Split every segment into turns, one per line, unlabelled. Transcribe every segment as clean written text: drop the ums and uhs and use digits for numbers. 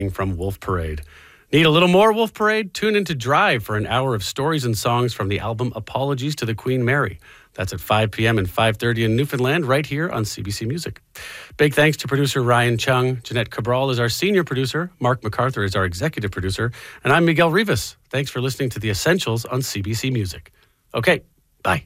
from Wolf Parade. Need a little more Wolf Parade? Tune into Drive for an hour of stories and songs from the album Apologies to the Queen Mary. That's at 5 p.m. and 5:30 in Newfoundland, right here on CBC Music. Big thanks to producer Ryan Chung. Jeanette Cabral is our senior producer. Mark MacArthur is our executive producer. And I'm Miguel Rivas. Thanks for listening to The Essentials on CBC Music. Okay, bye.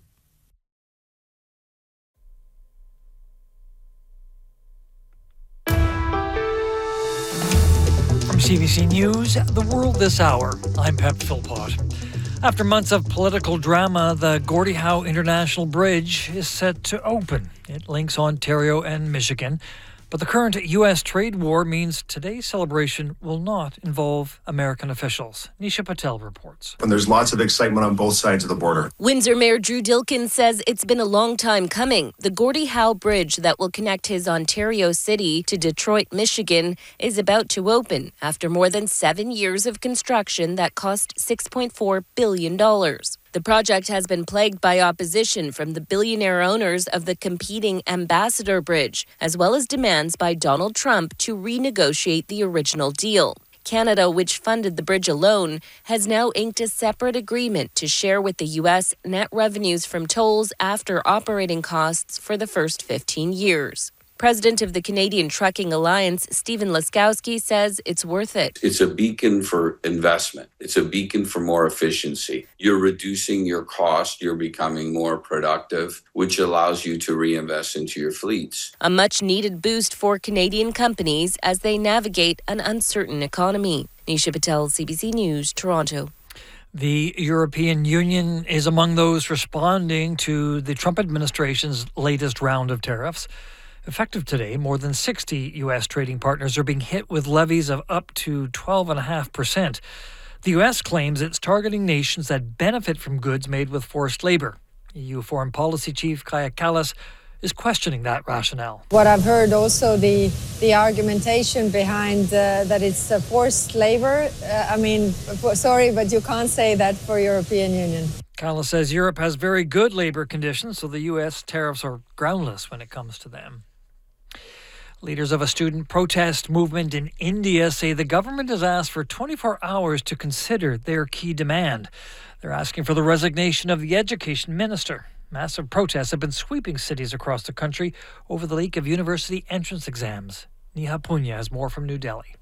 From CBC News, The World This Hour, I'm Pep Philpott. After months of political drama, the Gordie Howe International Bridge is set to open. It links Ontario and Michigan. But the current U.S. trade war means today's celebration will not involve American officials. Nisha Patel reports.
And there's lots of excitement on both sides of the border.
Windsor Mayor Drew Dilkin says it's been a long time coming. The Gordie Howe Bridge that will connect his Ontario city to Detroit, Michigan, is about to open after more than 7 years of construction that cost $6.4 billion. The project has been plagued by opposition from the billionaire owners of the competing Ambassador Bridge, as well as demands by Donald Trump to renegotiate the original deal. Canada, which funded the bridge alone, has now inked a separate agreement to share with the U.S. net revenues from tolls after operating costs for the first 15 years. President of the Canadian Trucking Alliance, Stephen Laskowski, says it's worth it.
It's a beacon for investment. It's a beacon for more efficiency. You're reducing your cost. You're becoming more productive, which allows you to reinvest into your fleets.
A much-needed boost for Canadian companies as they navigate an uncertain economy. Nisha Patel, CBC News, Toronto.
The European Union is among those responding to the Trump administration's latest round of tariffs. Effective today, more than 60 U.S. trading partners are being hit with levies of up to 12.5%. The U.S. claims it's targeting nations that benefit from goods made with forced labor. EU Foreign Policy Chief Kaja Kallas is questioning that rationale.
What I've heard also, the argumentation behind that it's forced labor, sorry, but you can't say that for European Union.
Kallas says Europe has very good labor conditions, so the U.S. tariffs are groundless when it comes to them. Leaders of a student protest movement in India say the government has asked for 24 hours to consider their key demand. They're asking for the resignation of the education minister. Massive protests have been sweeping cities across the country over the leak of university entrance exams. Neha Punya has more from New Delhi.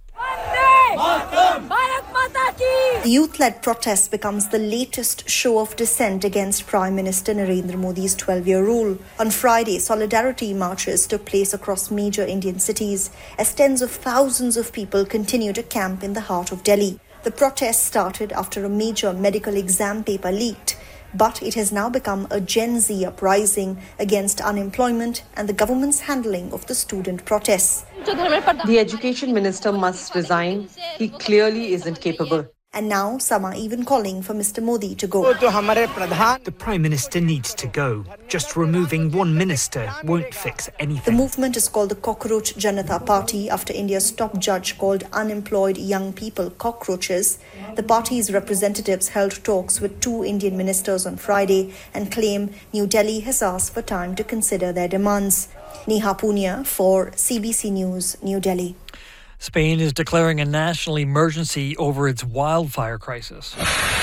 The youth-led protest becomes the latest show of dissent against Prime Minister Narendra Modi's 12-year rule. On Friday, solidarity marches took place across major Indian cities as tens of thousands of people continue to camp in the heart of Delhi. The protest started after a major medical exam paper leaked, but it has now become a Gen Z uprising against unemployment and the government's handling of the student protests.
The education minister must resign. He clearly isn't capable.
And now some are even calling for Mr. Modi to go.
The Prime Minister needs to go. Just removing one minister won't fix anything.
The movement is called the Cockroach Janata Party after India's top judge called unemployed young people cockroaches. The party's representatives held talks with 2 Indian ministers on Friday and claim New Delhi has asked for time to consider their demands. Neha Punya for CBC News, New Delhi.
Spain is declaring a national emergency over its wildfire crisis.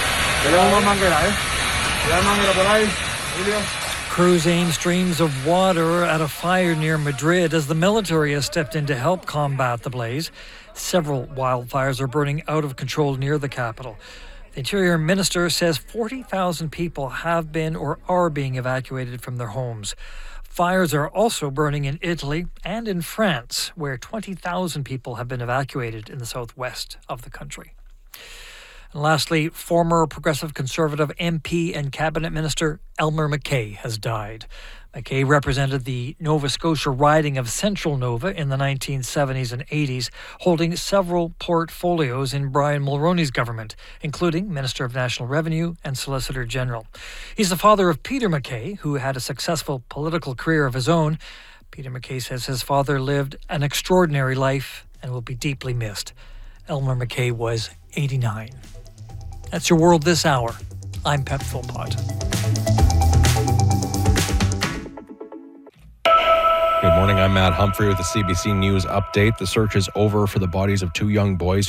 Crews aim streams of water at a fire near Madrid as the military has stepped in to help combat the blaze. Several wildfires are burning out of control near the capital. The Interior Minister says 40,000 people have been or are being evacuated from their homes. Fires are also burning in Italy and in France, where 20,000 people have been evacuated in the southwest of the country. And lastly, former Progressive Conservative MP and Cabinet Minister Elmer MacKay has died. MacKay represented the Nova Scotia riding of Central Nova in the 1970s and 80s, holding several portfolios in Brian Mulroney's government, including Minister of National Revenue and Solicitor General. He's the father of Peter MacKay, who had a successful political career of his own. Peter MacKay says his father lived an extraordinary life and will be deeply missed. Elmer MacKay was 89. That's your World This Hour. I'm Pep Philpott.
Good morning, I'm Matt Humphrey with the CBC News update. The search is over for the bodies of two young boys